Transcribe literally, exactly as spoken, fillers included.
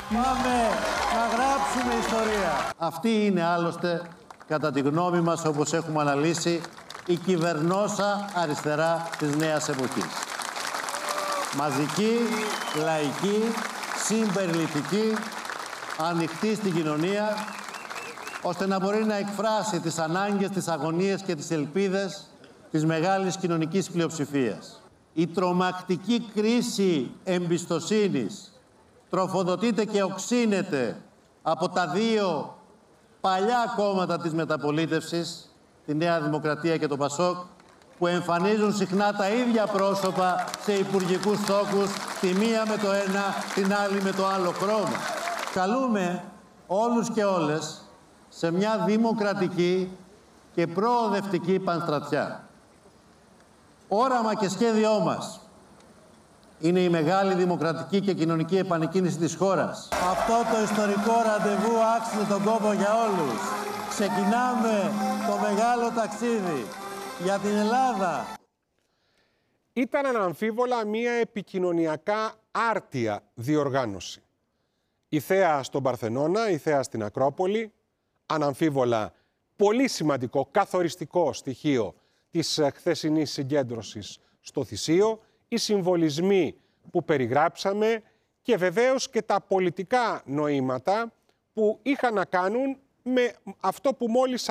Πάμε να γράψουμε ιστορία. Αυτή είναι άλλωστε, κατά τη γνώμη μας, όπως έχουμε αναλύσει, η κυβερνόσα αριστερά της νέας εποχής. Μαζική, λαϊκή, συμπεριληπτική, ανοιχτή στην κοινωνία, ώστε να μπορεί να εκφράσει τις ανάγκες, τις αγωνίες και τις ελπίδες της μεγάλης κοινωνικής πλειοψηφίας. Η τρομακτική κρίση εμπιστοσύνης τροφοδοτείται και οξύνεται από τα δύο παλιά κόμματα της μεταπολίτευσης, τη Νέα Δημοκρατία και το Πασόκ, που εμφανίζουν συχνά τα ίδια πρόσωπα σε υπουργικούς τόκους, τη μία με το ένα, την άλλη με το άλλο χρώμα. Καλούμε όλους και όλες σε μια δημοκρατική και προοδευτική πανστρατιά. Όραμα και σχέδιό μας είναι η μεγάλη δημοκρατική και κοινωνική επανεκκίνηση της χώρας. Αυτό το ιστορικό ραντεβού άξιζε τον κόπο για όλους. Ξεκινάμε το μεγάλο ταξίδι για την Ελλάδα. Ήταν αναμφίβολα μια επικοινωνιακά άρτια διοργάνωση. Η θέα στον Παρθενώνα, η θέα στην Ακρόπολη, αναμφίβολα πολύ σημαντικό, καθοριστικό στοιχείο της χθεσινής συγκέντρωσης στο Θησείο, οι συμβολισμοί που περιγράψαμε και βεβαίως και τα πολιτικά νοήματα που είχαν να κάνουν με αυτό που μόλις